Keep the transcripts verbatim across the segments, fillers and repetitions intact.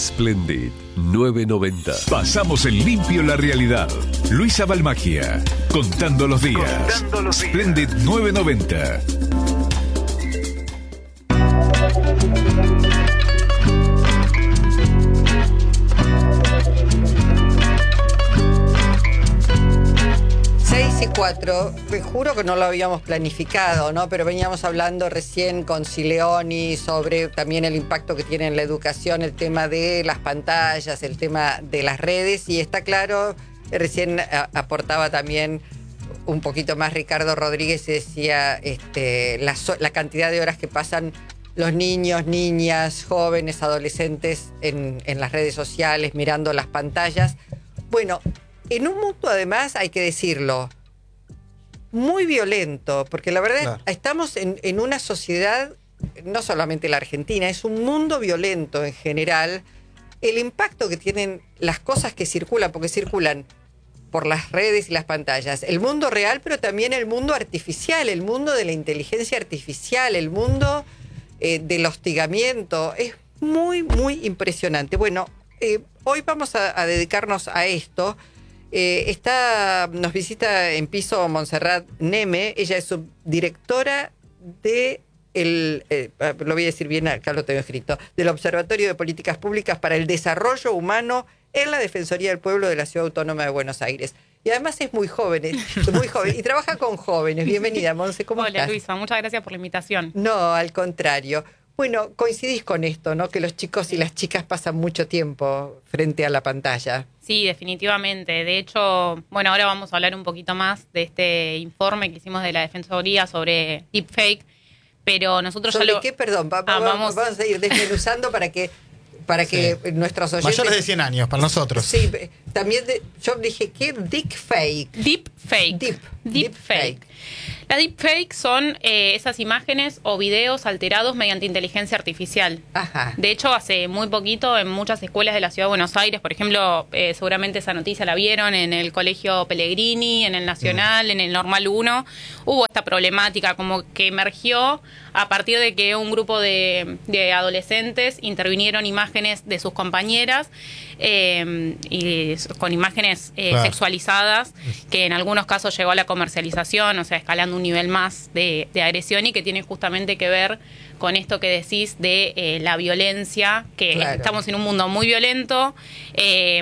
Splendid novecientos noventa. Pasamos en limpio la realidad. Luisa Balmagia, contando los días. Contando los días. Splendid novecientos noventa. seis y cuatro, te juro que no lo habíamos planificado, ¿no? Pero veníamos hablando recién con Sileoni sobre también el impacto que tiene en la educación, el tema de las pantallas, el tema de las redes, y está claro, recién a, aportaba también un poquito más Ricardo Rodríguez y decía este, la, la cantidad de horas que pasan los niños, niñas, jóvenes, adolescentes en, en las redes sociales, mirando las pantallas. Bueno, en un mundo, además, hay que decirlo, muy violento, porque la verdad claro. estamos en, en una sociedad, no solamente la Argentina, es un mundo violento en general. El impacto que tienen las cosas que circulan, porque circulan por las redes y las pantallas, el mundo real, pero también el mundo artificial, el mundo de la inteligencia artificial, el mundo eh, del hostigamiento, es muy, muy impresionante. Bueno, eh, hoy vamos a, a dedicarnos a esto. Eh, está, nos visita en piso Montserrat Neme. Ella es subdirectora de el, eh, lo voy a decir bien, acá lo tengo escrito, del Observatorio de Políticas Públicas para el Desarrollo Humano en la Defensoría del Pueblo de la Ciudad Autónoma de Buenos Aires. Y además es muy joven, es muy joven y trabaja con jóvenes. Bienvenida, Monse, ¿cómo Hola, estás? Hola, Luisa, muchas gracias por la invitación. No, al contrario. Bueno, coincidís con esto, ¿no? Que los chicos y las chicas pasan mucho tiempo frente a la pantalla. Sí, definitivamente. De hecho, bueno, ahora vamos a hablar un poquito más de este informe que hicimos de la Defensoría sobre deepfake, pero nosotros ¿Sobre ya lo... qué? Perdón, va, ah, va, vamos... vamos a ir desmenuzando para que para que sí. nuestros oyentes... Mayores de cien años, para nosotros. Sí, también de, yo dije, ¿qué? Deepfake. Deepfake. Deep. Deepfake. Las deepfake son eh, esas imágenes o videos alterados mediante inteligencia artificial. Ajá. De hecho, hace muy poquito en muchas escuelas de la Ciudad de Buenos Aires, por ejemplo, eh, seguramente esa noticia la vieron en el Colegio Pellegrini, en el Nacional, mm. en el Normal uno, hubo esta problemática como que emergió a partir de que un grupo de, de adolescentes intervinieron imágenes de sus compañeras eh, y con imágenes eh, claro. sexualizadas, que en algunos casos llegó a la comercialización, o sea, escalando un nivel más de, de agresión y que tiene justamente que ver con esto que decís de eh, la violencia, que claro. estamos en un mundo muy violento, eh,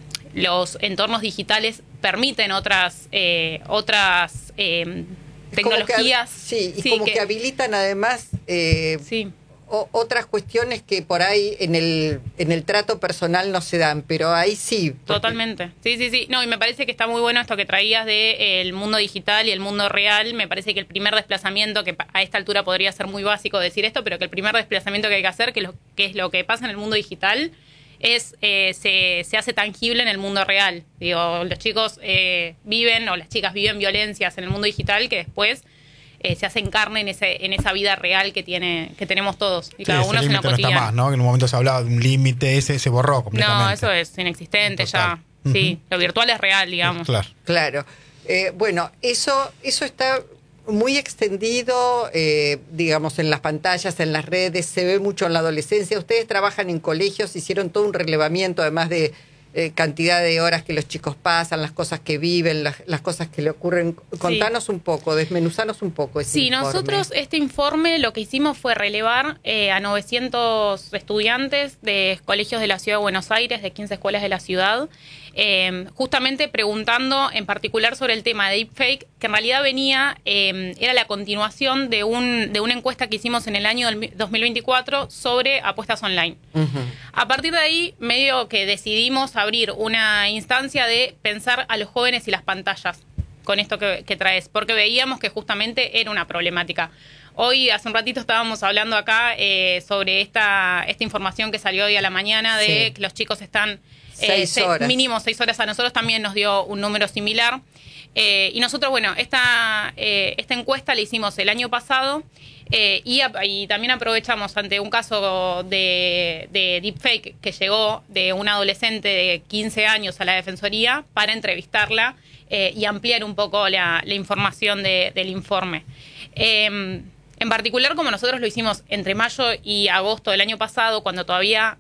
los entornos digitales permiten otras, eh, otras eh, tecnologías. Que, sí, y sí, como que, que habilitan además eh, sí. o, otras cuestiones que por ahí en el en el trato personal no se dan, pero ahí sí. Porque... Totalmente. Sí, sí, sí. No, y me parece que está muy bueno esto que traías de eh, el mundo digital y el mundo real. Me parece que el primer desplazamiento, que a esta altura podría ser muy básico decir esto, pero que el primer desplazamiento que hay que hacer, que, lo, que es lo que pasa en el mundo digital, es eh, se, se hace tangible en el mundo real. Digo, los chicos eh, viven, o las chicas viven violencias en el mundo digital que después eh, se hacen carne en ese en esa vida real que tiene que tenemos todos. Y sí, cada uno es una cotidiana. No está más, ¿no? Que en un momento se hablaba de un límite, ese se borró completamente. No, eso es inexistente Total. ya. Sí, uh-huh. Lo virtual es real, digamos. Claro. Claro. Eh, bueno, eso, eso está muy extendido, eh, digamos, en las pantallas, en las redes, se ve mucho en la adolescencia. Ustedes trabajan en colegios, hicieron todo un relevamiento, además de eh, cantidad de horas que los chicos pasan, las cosas que viven, las, las cosas que le ocurren. Contanos sí. un poco, desmenuzanos un poco ese Sí, informe. Nosotros este informe lo que hicimos fue relevar eh, a novecientos estudiantes de colegios de la Ciudad de Buenos Aires, de quince escuelas de la ciudad, Eh, justamente preguntando en particular sobre el tema de deepfake, que en realidad venía, eh, era la continuación de un de una encuesta que hicimos en el año dos mil veinticuatro sobre apuestas online. Uh-huh. A partir de ahí, medio que decidimos abrir una instancia de pensar a los jóvenes y las pantallas con esto que, que traes, porque veíamos que justamente era una problemática. Hoy, hace un ratito, estábamos hablando acá eh, sobre esta, esta información que salió hoy a la mañana de sí. que los chicos están... Seis horas. Eh, mínimo seis horas. A nosotros también nos dio un número similar. Eh, y nosotros, bueno, esta, eh, esta encuesta la hicimos el año pasado eh, y, y también aprovechamos ante un caso de, de deepfake que llegó de una adolescente de quince años a la Defensoría para entrevistarla eh, y ampliar un poco la, la información de, del informe. Eh, en particular, como nosotros lo hicimos entre mayo y agosto del año pasado, cuando todavía...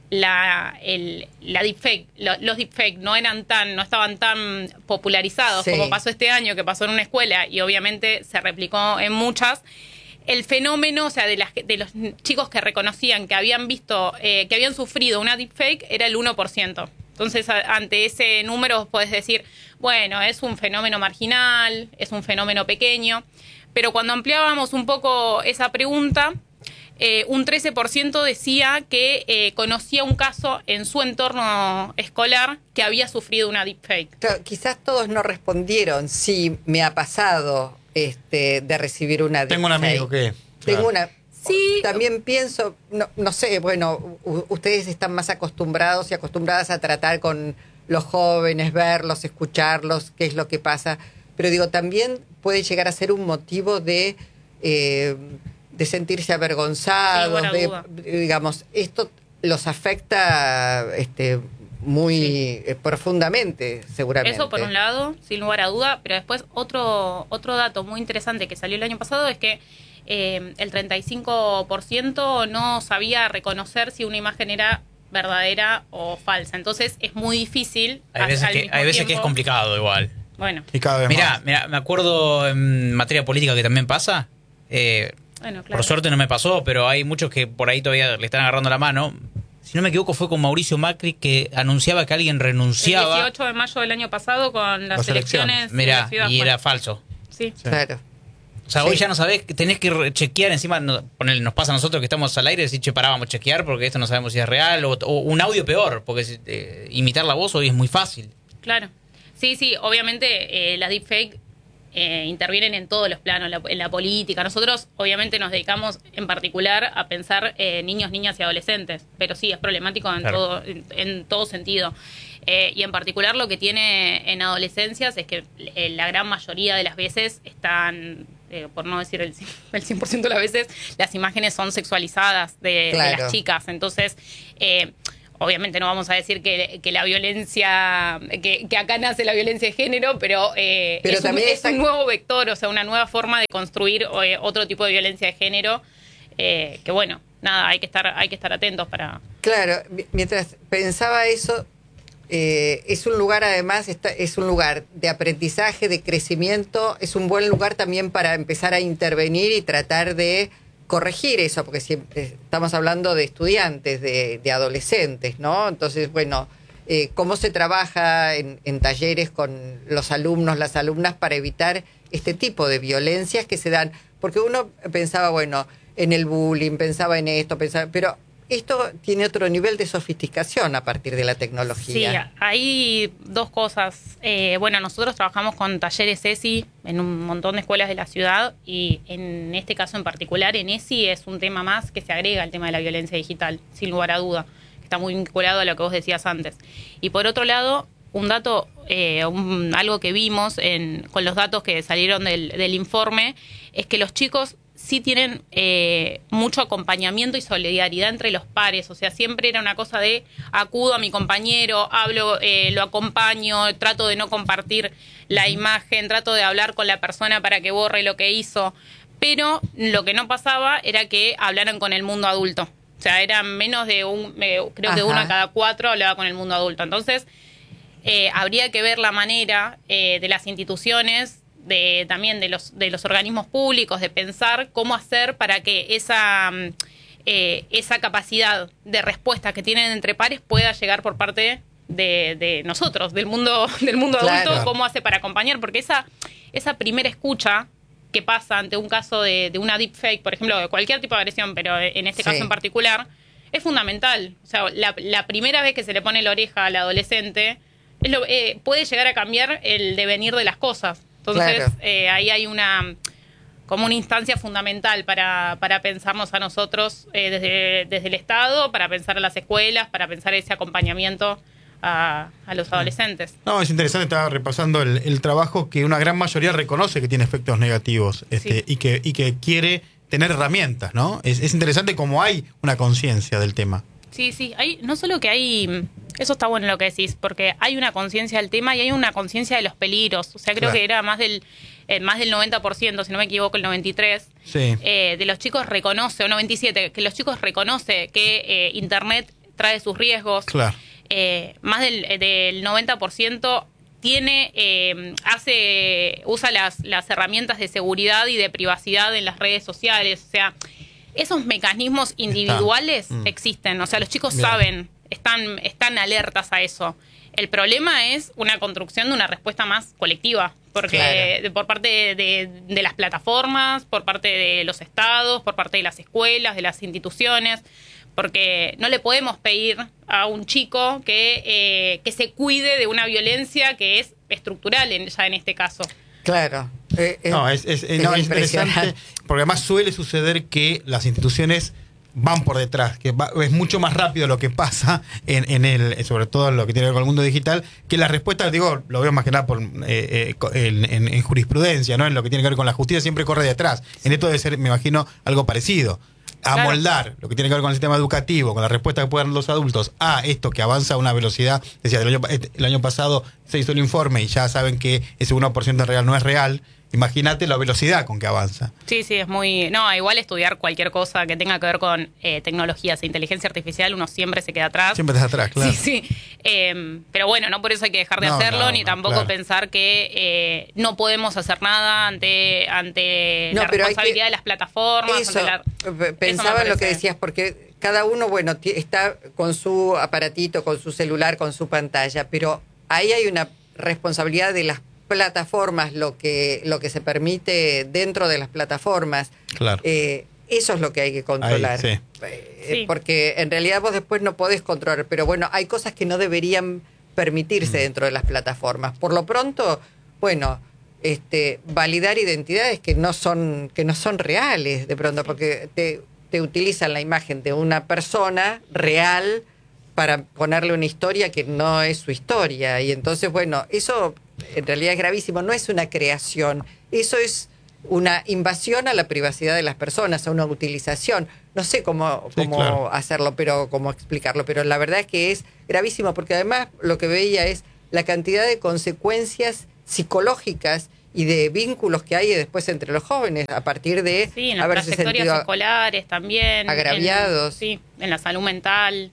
la, el, la deepfake, lo, los deepfake no eran tan, no estaban tan popularizados Sí. como pasó este año, que pasó en una escuela y obviamente se replicó en muchas. El fenómeno, o sea, de, las, de los chicos que reconocían que habían visto, eh, que habían sufrido una deepfake, era el uno por ciento. Entonces, a, ante ese número vos podés decir, bueno, es un fenómeno marginal, es un fenómeno pequeño, pero cuando ampliábamos un poco esa pregunta, eh, un trece por ciento decía que eh, conocía un caso en su entorno escolar que había sufrido una deepfake. Claro, quizás todos no respondieron, sí, me ha pasado este, de recibir una Tengo un deepfake. amigo que... Tengo claro. una... Sí. También pienso, no, no sé, bueno, u- ustedes están más acostumbrados y acostumbradas a tratar con los jóvenes, verlos, escucharlos, qué es lo que pasa, pero digo, también puede llegar a ser un motivo de, eh, de sentirse avergonzados, Sin lugar a de, duda. digamos, esto los afecta este, muy Sí. eh, profundamente, seguramente. Eso por un lado, sin lugar a duda, pero después otro, otro dato muy interesante que salió el año pasado es que eh, el treinta y cinco por ciento no sabía reconocer si una imagen era verdadera o falsa. Entonces es muy difícil. Hay al- veces, al que, mismo hay veces que es tiempo- complicado igual. Bueno, Y cada vez Mirá, más. mirá, me acuerdo en materia política que también pasa. Eh, bueno, claro. Por suerte no me pasó, pero hay muchos que por ahí todavía le están agarrando la mano. Si no me equivoco, fue con Mauricio Macri que anunciaba que alguien El renunciaba. dieciocho de mayo del año pasado con las, Las elecciones. elecciones de Mirá, la ciudad. y era Bueno, falso. sí. Sí. Claro. O sea, Sí. hoy ya no sabés, que tenés que re- chequear encima, no, ponele, nos pasa a nosotros que estamos al aire, decir, che, pará, vamos a chequear porque esto no sabemos si es real, o, o un audio peor, porque si- eh, imitar la voz hoy es muy fácil. Claro. Sí, sí, obviamente eh, las deepfake eh, intervienen en todos los planos, la- en la política. Nosotros obviamente nos dedicamos en particular a pensar eh, niños, niñas y adolescentes, pero sí, es problemático en, Claro. todo, en, en todo sentido. Eh, y en particular lo que tiene en adolescencias es que eh, la gran mayoría de las veces están, eh, por no decir el, cien- el cien por ciento de las veces, las imágenes son sexualizadas de, de Claro. las chicas. Entonces, eh, obviamente no vamos a decir que, que la violencia, que, que acá nace la violencia de género, pero, eh, Pero es, un, también es está- un nuevo vector, o sea, una nueva forma de construir eh, otro tipo de violencia de género, eh, que bueno, nada, hay que estar, hay que estar atentos para... Claro, mi- mientras pensaba eso, eh, es un lugar además, está- es un lugar de aprendizaje, de crecimiento, es un buen lugar también para empezar a intervenir y tratar de corregir eso, porque siempre estamos hablando de estudiantes, de, de adolescentes, ¿no? Entonces, bueno, eh, ¿cómo se trabaja en, en talleres con los alumnos, las alumnas, para evitar este tipo de violencias que se dan? Porque uno pensaba, bueno, en el bullying, pensaba en esto, pensaba, pero esto tiene otro nivel de sofisticación a partir de la Sí, tecnología. hay dos cosas. Eh, bueno, nosotros trabajamos con talleres E S I en un montón de escuelas de la ciudad y en este caso en particular en E S I es un tema más que se agrega al tema de la violencia digital, sin lugar a duda, que está muy vinculado a lo que vos decías antes. Y por otro lado, un dato, eh, un- algo que vimos en, con los datos que salieron del, del informe, es que los chicos sí tienen eh, mucho acompañamiento y solidaridad entre los pares, o sea, siempre era una cosa de acudo a mi compañero, hablo, eh, lo acompaño, trato de no compartir la imagen, trato de hablar con la persona para que borre lo que hizo, pero lo que no pasaba era que hablaran con el mundo adulto, o sea, era menos de un, eh, creo que Ajá. uno a cada cuatro hablaba con el mundo adulto, entonces eh, habría que ver la manera eh, de las instituciones, de también de los de los organismos públicos, de pensar cómo hacer para que esa mm, eh, esa capacidad de respuesta que tienen entre pares pueda llegar por parte de, de nosotros, del mundo del mundo Claro. adulto, cómo hace para acompañar, porque esa esa primera escucha que pasa ante un caso de, de una deepfake, por ejemplo, de cualquier tipo de agresión, pero en este Sí. caso en particular, es fundamental. O sea, la, la primera vez que se le pone la oreja al adolescente es lo, eh, puede llegar a cambiar el devenir de las cosas. Entonces, Claro. eh, ahí hay una como una instancia fundamental para, para pensarnos a nosotros eh, desde, desde el Estado, para pensar a las escuelas, para pensar ese acompañamiento a, a los adolescentes. No, es interesante, estaba repasando el, el trabajo que una gran mayoría reconoce que tiene efectos negativos este, Sí. y, que, y que quiere tener herramientas, ¿no? Es, es interesante cómo hay una conciencia del tema. Sí, sí, hay, no solo que hay, eso está bueno lo que decís, porque hay una conciencia del tema y hay una conciencia de los peligros. O sea, creo Claro. que era más del eh, más del noventa por ciento, si no me equivoco, el noventa y tres por ciento, Sí. eh, de los chicos reconoce, o noventa y siete por ciento, que los chicos reconoce que eh, Internet trae sus riesgos. Claro. Eh, más del, del noventa por ciento tiene, eh, hace, usa las, las herramientas de seguridad y de privacidad en las redes sociales. O sea, esos mecanismos individuales mm. existen. O sea, los chicos Bien. saben, están, están alertas a eso. El problema es una construcción de una respuesta más colectiva, porque claro. de, por parte de, de, de las plataformas, por parte de los estados, por parte de las escuelas, de las instituciones, porque no le podemos pedir a un chico que, eh, que se cuide de una violencia que es estructural en, ya en este caso. Claro. Eh, eh, no, es, es, es, no, es interesante, porque además suele suceder que las instituciones van por detrás, que va, es mucho más rápido lo que pasa en, en el, sobre todo en lo que tiene que ver con el mundo digital, que las respuestas, digo, lo veo más que nada por, eh, eh, en, en, en jurisprudencia, ¿no? En lo que tiene que ver con la justicia siempre corre detrás. En esto debe ser, me imagino, algo parecido. Amoldar claro. lo que tiene que ver con el sistema educativo, con la respuesta que puedan los adultos a esto que avanza a una velocidad. Decía, el año, el año pasado se hizo el informe y ya saben que ese uno por ciento en real no es real. Imagínate la velocidad con que avanza. Sí, sí, es muy... No, igual estudiar cualquier cosa que tenga que ver con eh, tecnologías e inteligencia artificial, uno siempre se queda atrás. Siempre estás atrás, claro. Sí, sí. Eh, pero bueno, no por eso hay que dejar de no, hacerlo, no, ni no, tampoco claro. pensar que eh, no podemos hacer nada ante, ante no, la responsabilidad que, de las plataformas. Eso, ante la, pensaba en lo que decías, porque cada uno, bueno, está con su aparatito, con su celular, con su pantalla, pero ahí hay una responsabilidad de las plataformas, lo que lo que se permite dentro de las plataformas. Claro. Eh, eso es lo que hay que controlar. Ahí, sí. Eh, sí. Porque en realidad vos después no podés controlar, pero bueno, hay cosas que no deberían permitirse mm. dentro de las plataformas. Por lo pronto, bueno, este, validar identidades que no son que no son reales de pronto, porque te, te utilizan la imagen de una persona real para ponerle una historia que no es su historia. Y entonces, bueno, eso en realidad es gravísimo. No es una creación, eso es una invasión a la privacidad de las personas, a una utilización. No sé cómo, sí, cómo claro. hacerlo, pero cómo explicarlo, pero la verdad es que es gravísimo, porque además lo que veía es la cantidad de consecuencias psicológicas y de vínculos que hay después entre los jóvenes a partir de sí, en las haberse trayectorias sentido escolares también, agraviados. En, sí, en la salud mental.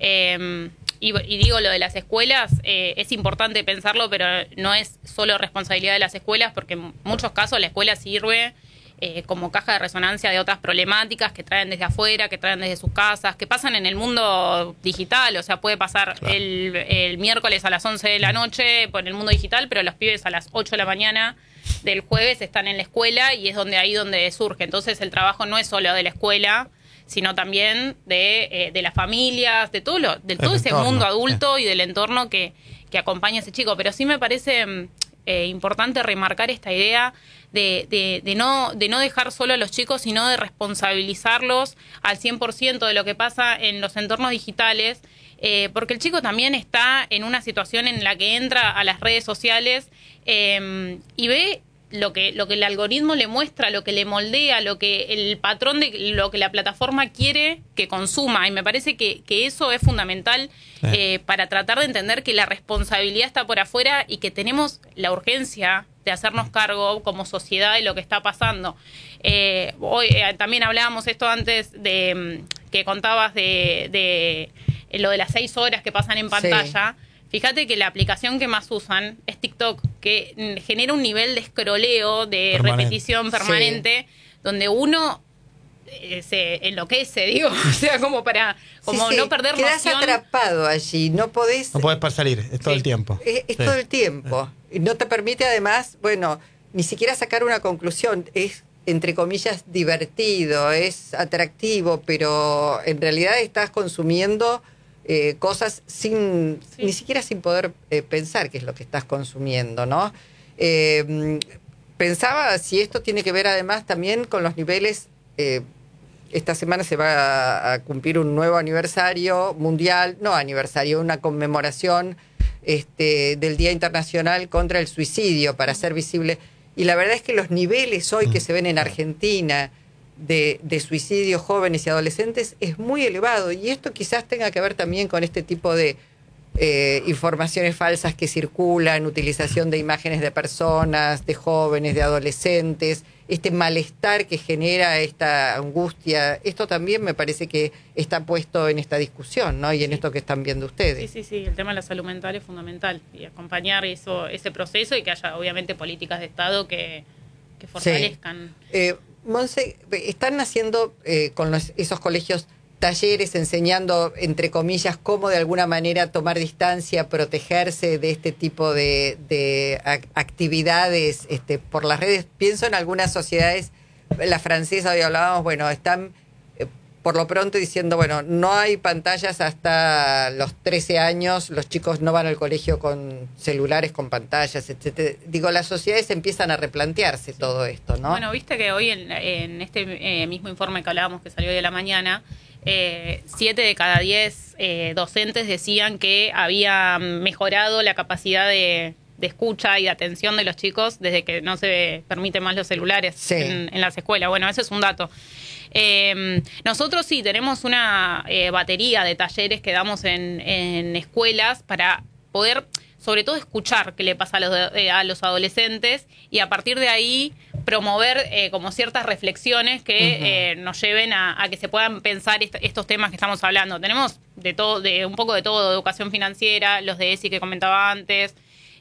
Eh, y, y digo, lo de las escuelas, eh, es importante pensarlo, pero no es solo responsabilidad de las escuelas, porque en muchos casos la escuela sirve eh, como caja de resonancia de otras problemáticas que traen desde afuera, que traen desde sus casas, que pasan en el mundo digital. O sea, puede pasar claro. el, el miércoles a las once de la noche por el mundo digital, pero los pibes a las ocho de la mañana del jueves están en la escuela y es donde ahí donde surge. Entonces el trabajo no es solo de la escuela, sino también de, eh, de las familias, de todo lo, de todo ese entorno, mundo adulto sí. y del entorno que, que acompaña a ese chico. Pero sí me parece eh, importante remarcar esta idea de, de, de, no, de no dejar solo a los chicos, sino de responsabilizarlos al cien por ciento de lo que pasa en los entornos digitales, eh, porque el chico también está en una situación en la que entra a las redes sociales eh, y ve lo que lo que el algoritmo le muestra, lo que le moldea, lo que el patrón de lo que la plataforma quiere que consuma, y me parece que, que eso es fundamental sí. eh, para tratar de entender que la responsabilidad está por afuera y que tenemos la urgencia de hacernos cargo como sociedad de lo que está pasando. Eh, hoy eh, también hablábamos esto antes de que contabas de, de lo de las seis horas que pasan en pantalla. Sí. Fíjate que la aplicación que más usan es TikTok, que genera un nivel de escroleo, de permanente. repetición permanente, sí. donde uno eh, se enloquece, digo, o sea, como para como sí, sí. no perder Quedás noción. atrapado allí, no podés... No podés salir, es todo sí. el tiempo. Es, es sí. todo el tiempo. Y no te permite además, bueno, ni siquiera sacar una conclusión. Es, entre comillas, divertido, es atractivo, pero en realidad estás consumiendo... Eh, cosas sin sí. ni siquiera sin poder eh, pensar qué es lo que estás consumiendo, ¿no? Eh, pensaba si esto tiene que ver además también con los niveles. Eh, esta semana se va a, a cumplir un nuevo aniversario mundial, no aniversario, una conmemoración este, del Día Internacional contra el Suicidio, para hacer visible. Y la verdad es que los niveles hoy que se ven en Argentina De, de suicidios jóvenes y adolescentes es muy elevado, y esto quizás tenga que ver también con este tipo de eh, informaciones falsas que circulan, utilización de imágenes de personas, de jóvenes, de adolescentes, este malestar que genera esta angustia, esto también me parece que está puesto en esta discusión, ¿no? Y en Sí. esto que están viendo ustedes. Sí, sí, sí, el tema de la salud mental es fundamental y acompañar eso, ese proceso y que haya obviamente políticas de Estado que, que fortalezcan. Eh, Monse, ¿están haciendo eh, con los, esos colegios talleres enseñando, entre comillas, cómo de alguna manera tomar distancia, protegerse de este tipo de, de ac- actividades este, por las redes? Pienso en algunas sociedades, la francesa, hoy hablábamos, bueno, están eh, por lo pronto diciendo, bueno, no hay pantallas hasta los trece años, los chicos no van al colegio con celulares, con pantallas, etcétera. Digo, las sociedades empiezan a replantearse todo esto, ¿no? Bueno, viste que hoy en, en este eh, mismo informe que hablábamos que salió hoy de la mañana, eh, siete de cada diez eh, docentes decían que había mejorado la capacidad de, de escucha y de atención de los chicos desde que no se permiten más los celulares Sí. en, en las escuelas. Bueno, ese es un dato. Eh, nosotros sí tenemos una eh, batería de talleres que damos en, en escuelas para poder, sobre todo, escuchar qué le pasa a los, eh, a los adolescentes y a partir de ahí promover eh, como ciertas reflexiones que Uh-huh. eh, nos lleven a, a que se puedan pensar est- estos temas que estamos hablando. Tenemos de todo, de un poco de todo, de educación financiera, los de E S I que comentaba antes,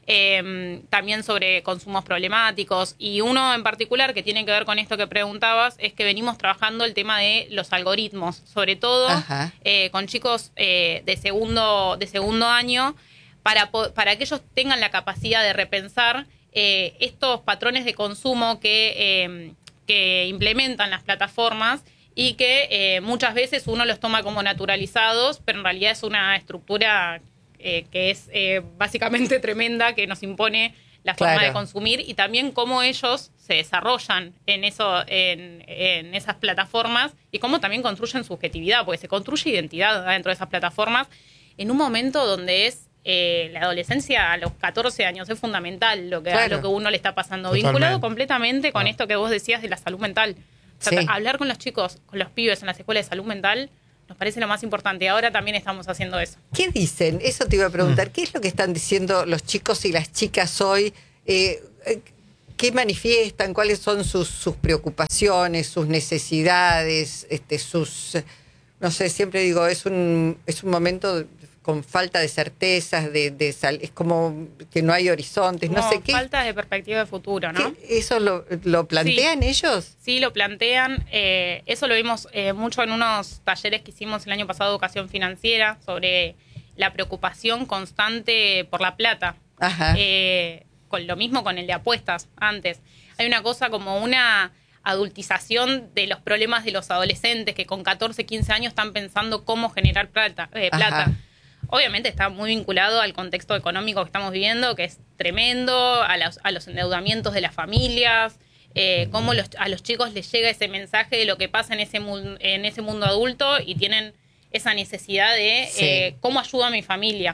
eh, también sobre consumos problemáticos, y uno en particular que tiene que ver con esto que preguntabas es que venimos trabajando el tema de los algoritmos, sobre todo Ajá. eh, con chicos eh, de segundo de segundo año, para, po- para que ellos tengan la capacidad de repensar eh, estos patrones de consumo que, eh, que implementan las plataformas y que eh, muchas veces uno los toma como naturalizados, pero en realidad es una estructura eh, que es eh, básicamente tremenda, que nos impone la forma Claro. de consumir, y también cómo ellos se desarrollan en eso, en, en esas plataformas, y cómo también construyen subjetividad, porque se construye identidad dentro de esas plataformas en un momento donde es eh, la adolescencia a los catorce años es fundamental lo que, Claro. a lo que uno le está pasando, Totalmente. vinculado completamente con Ah. esto que vos decías de la salud mental. O sea, Sí. hablar con los chicos, con los pibes en las escuelas de salud mental, nos parece lo más importante. Ahora también estamos haciendo eso. ¿Qué dicen? Eso te iba a preguntar. ¿Qué es lo que están diciendo los chicos y las chicas hoy? Eh, eh, ¿Qué manifiestan? ¿Cuáles son sus, sus preocupaciones, sus necesidades? Este, sus, eh, no sé, siempre digo, es un, es un momento con falta de certezas, de, de sal- es como que no hay horizontes, no Como sé qué. falta de perspectiva de futuro, ¿no? ¿Qué- ¿Eso lo, lo plantean ellos? Sí, lo plantean. Eh, eso lo vimos eh, mucho en unos talleres que hicimos el año pasado de educación financiera sobre la preocupación constante por la plata. Ajá. Eh, con lo mismo con el de apuestas antes. Hay una cosa como una adultización de los problemas de los adolescentes que con catorce, quince años están pensando cómo generar plata. eh, plata. Ajá. Obviamente está muy vinculado al contexto económico que estamos viviendo, que es tremendo, a los, a los endeudamientos de las familias, eh, cómo los, a los chicos les llega ese mensaje de lo que pasa en ese, mu- en ese mundo adulto y tienen esa necesidad de Sí. eh, cómo ayudo a mi familia.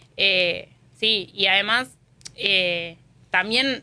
Eh, sí, y además eh, también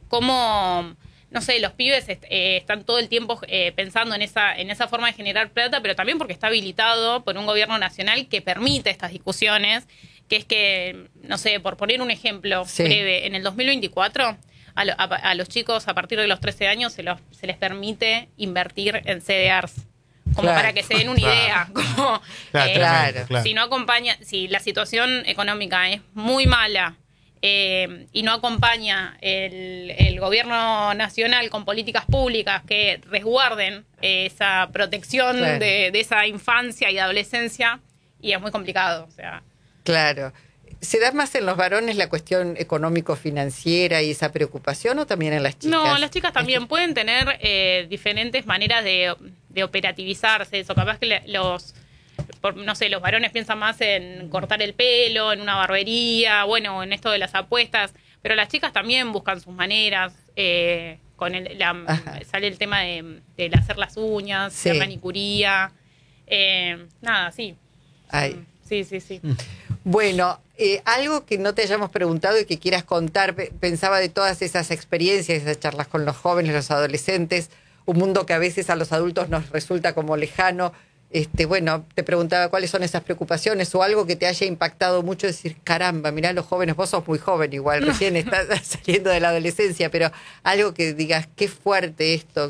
cómo, no sé, los pibes est- eh, están todo el tiempo eh, pensando en esa, en esa forma de generar plata, pero también porque está habilitado por un gobierno nacional que permite estas discusiones, que es que, no sé, por poner un ejemplo Sí. breve, en el dos mil veinticuatro a, lo- a, a los chicos a partir de los trece años se, los, se les permite invertir en C D Rs. Como Claro. para que se den una Claro. idea. Como, Claro, eh, tremendo, claro. Si no acompaña, si la situación económica es muy mala eh, y no acompaña el, el gobierno nacional con políticas públicas que resguarden eh, esa protección Claro. de, de esa infancia y adolescencia, y es muy complicado. O sea, Claro. ¿Se da más en los varones la cuestión económico-financiera y esa preocupación o también en las chicas? no, las chicas también pueden tener eh, diferentes maneras de, de operativizarse. Eso, capaz que le- los, por- no sé, los varones piensan más en cortar el pelo, en una barbería, bueno, en esto de las apuestas, pero las chicas también buscan sus maneras. Eh, con el, la, Ajá. sale el tema de, de hacer las uñas, Sí. la manicuría, eh, nada, sí. Ay. Sí, sí, sí. Bueno, eh, algo que no te hayamos preguntado y que quieras contar, pe- pensaba de todas esas experiencias, esas charlas con los jóvenes, los adolescentes, un mundo que a veces a los adultos nos resulta como lejano. Este, bueno, te preguntaba cuáles son esas preocupaciones o algo que te haya impactado mucho, decir, caramba, mirá los jóvenes, vos sos muy joven igual, recién estás saliendo de la adolescencia, pero algo que digas, qué fuerte esto.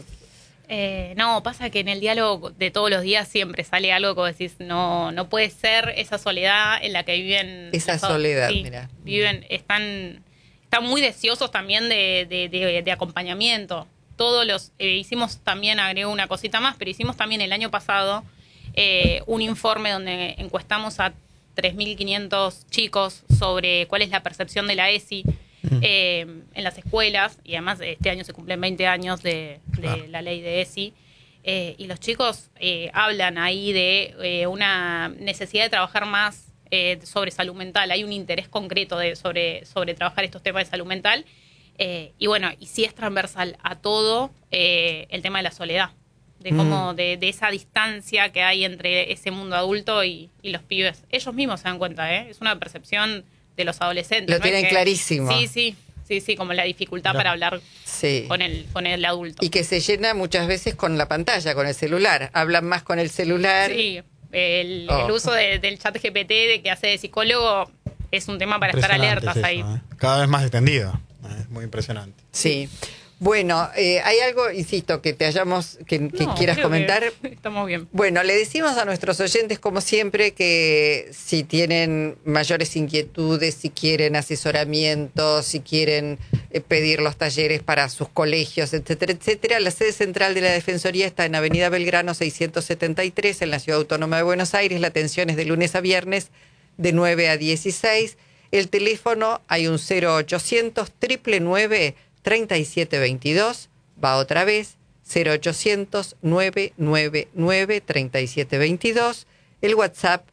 Eh, no, pasa que en el diálogo de todos los días siempre sale algo que vos decís, no, no puede ser esa soledad en la que viven. Esa los, soledad, sí, mira. Viven, están, están muy deseosos también de, de, de, de acompañamiento. Todos los, eh, hicimos también, agregó una cosita más, pero hicimos también el año pasado eh, un informe donde encuestamos a tres mil quinientos chicos sobre cuál es la percepción de la E S I Eh, en las escuelas, y además este año se cumplen veinte años de, de ah. la ley de E S I, eh, y los chicos eh, hablan ahí de eh, una necesidad de trabajar más eh, sobre salud mental. Hay un interés concreto de, sobre, sobre trabajar estos temas de salud mental, eh, y bueno, y sí es transversal a todo eh, el tema de la soledad, de cómo, mm. de, de esa distancia que hay entre ese mundo adulto y, y los pibes. Ellos mismos se dan cuenta, ¿eh? Es una percepción de los adolescentes. Lo ¿no? tienen que, clarísimo. Sí, sí, sí, sí, como la dificultad no. para hablar sí. con el con el adulto. Y que se llena muchas veces con la pantalla, con el celular. Hablan más con el celular. Sí, el, oh. el uso de, del chat G P T de que hace de psicólogo es un tema para estar alertas eso, ahí. ¿eh? Cada vez más extendido. ¿eh? Muy impresionante. Sí. Bueno, eh, hay algo, insisto, que te hayamos, que, que no, quieras comentar. Que estamos bien. Bueno, le decimos a nuestros oyentes, como siempre, que si tienen mayores inquietudes, si quieren asesoramiento, si quieren eh, pedir los talleres para sus colegios, etcétera, etcétera, la sede central de la Defensoría está en Avenida Belgrano seiscientos setenta y tres, en la Ciudad Autónoma de Buenos Aires. La atención es de lunes a viernes, de nueve a dieciséis. El teléfono, hay un cero ochocientos, nueve nueve nueve, treinta y siete veintidós, va otra vez, cero ochocientos, nueve nueve nueve, treinta y siete veintidós. El WhatsApp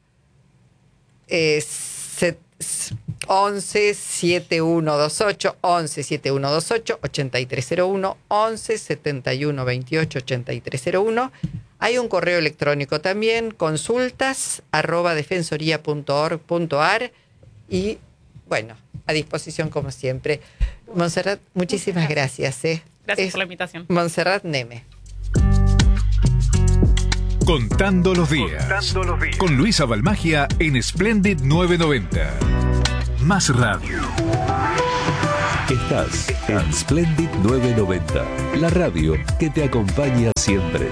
es once, setenta y uno veintiocho, once, setenta y uno veintiocho, ochenta y tres cero uno, once, setenta y uno veintiocho, ochenta y tres cero uno. Hay un correo electrónico también, consultas arroba defensoría punto org punto ar, y bueno, a disposición como siempre. Montserrat, muchísimas gracias. gracias ¿eh? Gracias es por la invitación. Montserrat Neme. Contando los días. Contando los días. Con Luisa Balmagia en Splendid novecientos noventa. Más radio. Estás en Splendid novecientos noventa, la radio que te acompaña siempre.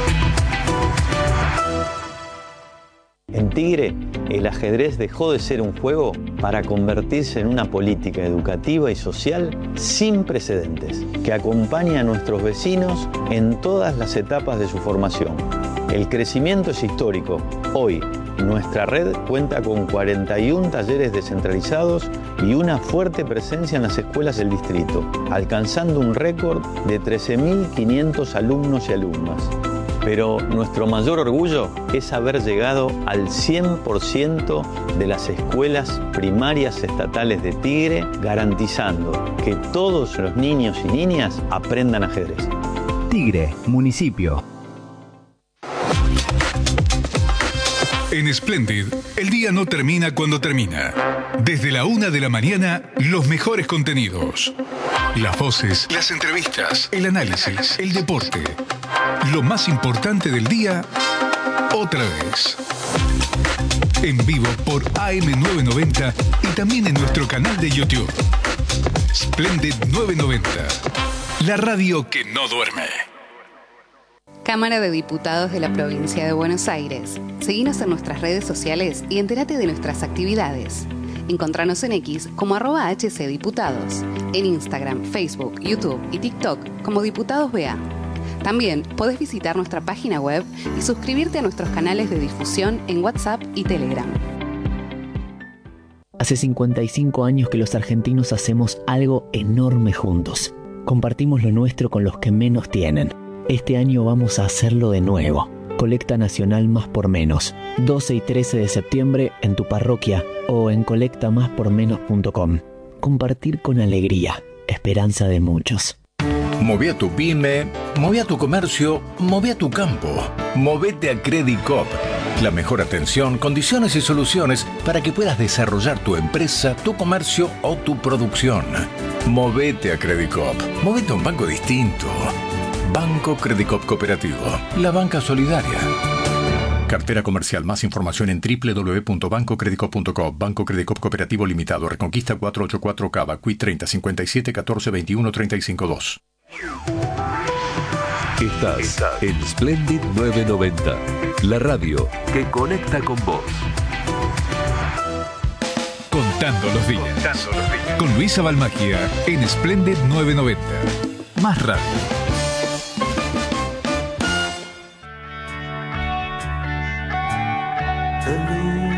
En Tigre, el ajedrez dejó de ser un juego para convertirse en una política educativa y social sin precedentes, que acompaña a nuestros vecinos en todas las etapas de su formación. El crecimiento es histórico. Hoy, nuestra red cuenta con cuarenta y uno talleres descentralizados y una fuerte presencia en las escuelas del distrito, alcanzando un récord de trece mil quinientos alumnos y alumnas. Pero nuestro mayor orgullo es haber llegado al cien por ciento de las escuelas primarias estatales de Tigre, garantizando que todos los niños y niñas aprendan ajedrez. Tigre, municipio. En Splendid, el día no termina cuando termina. Desde la una de la mañana, los mejores contenidos. Las voces, las entrevistas, el análisis, el deporte. Lo más importante del día, otra vez. En vivo por A M novecientos noventa y también en nuestro canal de YouTube. Splendid novecientos noventa, la radio que no duerme. Cámara de Diputados de la Provincia de Buenos Aires. Seguinos en nuestras redes sociales y entérate de nuestras actividades. Encontranos en X como arroba hcdiputados, en Instagram, Facebook, YouTube y TikTok como Diputados B A. También podés visitar nuestra página web y suscribirte a nuestros canales de difusión en WhatsApp y Telegram. Hace cincuenta y cinco años que los argentinos hacemos algo enorme juntos. Compartimos lo nuestro con los que menos tienen. Este año vamos a hacerlo de nuevo. Colecta Nacional Más por Menos. doce y trece de septiembre en tu parroquia o en colecta más por menos punto com. Compartir con alegría. Esperanza de muchos. Moví a tu pyme, moví a tu comercio, moví a tu campo. Movete a Credit Coop. La mejor atención, condiciones y soluciones para que puedas desarrollar tu empresa, tu comercio o tu producción. Movete a Credit Coop. Movete a un banco distinto. Banco Credit Coop Cooperativo. La banca solidaria. Cartera comercial. Más información en doble u doble u doble u punto banco credicop punto com. Banco Credicop Cooperativo Limitado. Reconquista cuatrocientos ochenta y cuatro Cava. Q I treinta cincuenta y siete catorce veintiuno treinta y cinco dos. Estás, Estás en Splendid novecientos noventa, la radio que conecta con vos. Contando los días. Contando los días. Con Luisa Balmagia en Splendid novecientos noventa. Más radio. The